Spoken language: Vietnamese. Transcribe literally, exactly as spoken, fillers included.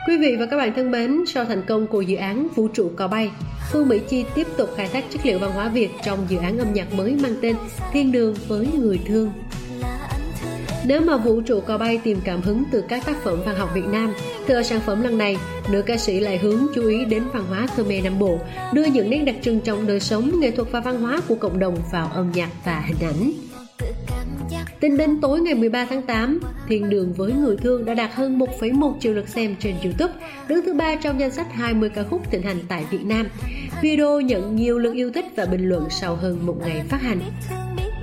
Quý vị và các bạn thân mến, sau thành công của dự án Vũ trụ cò bay, Phương Mỹ Chi tiếp tục khai thác chất liệu văn hóa Việt trong dự án âm nhạc mới mang tên Thiên đường với người thương. Nếu mà Vũ trụ cò bay tìm cảm hứng từ các tác phẩm văn học Việt Nam, thì ở sản phẩm lần này, nữ ca sĩ lại hướng chú ý đến văn hóa Khmer Nam Bộ, đưa những nét đặc trưng trong đời sống, nghệ thuật và văn hóa của cộng đồng vào âm nhạc và hình ảnh. Tính đến tối ngày mười ba tháng tám, Thiên đường với người thương đã đạt hơn một phẩy một triệu lượt xem trên YouTube, đứng thứ ba trong danh sách hai mươi ca khúc thịnh hành tại Việt Nam. Video nhận nhiều lượt yêu thích và bình luận sau hơn một ngày phát hành.